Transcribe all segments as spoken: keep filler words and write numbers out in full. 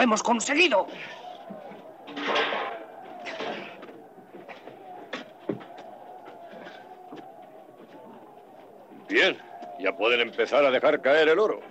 ¡Lo hemos conseguido! Bien, ya pueden empezar a dejar caer el oro.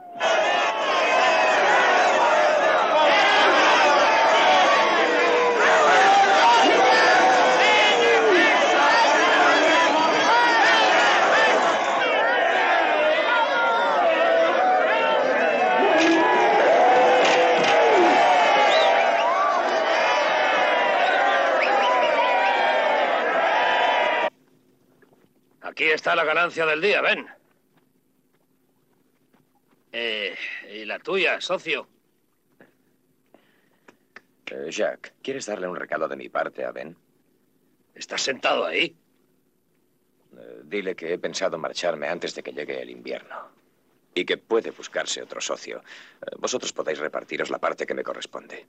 Aquí está la ganancia del día, ven. Eh, ¿y la tuya, socio? Eh, Jack, ¿quieres darle un recado de mi parte a Ben? ¿Estás sentado ahí? Eh, dile que he pensado marcharme antes de que llegue el invierno. Y que puede buscarse otro socio. Eh, vosotros podéis repartiros la parte que me corresponde.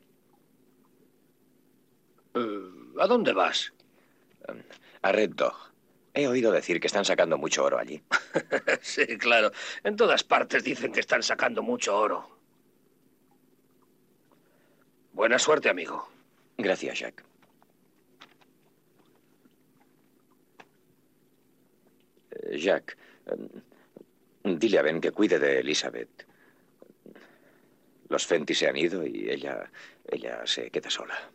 Uh, ¿A dónde vas? Um, a Red Dog. He oído decir que están sacando mucho oro allí. Sí, claro. En todas partes dicen que están sacando mucho oro. Buena suerte, amigo. Gracias, Jack. Eh, Jack, um, dile a Ben que cuide de Elizabeth. Los Fenty se han ido y ella, ella se queda sola.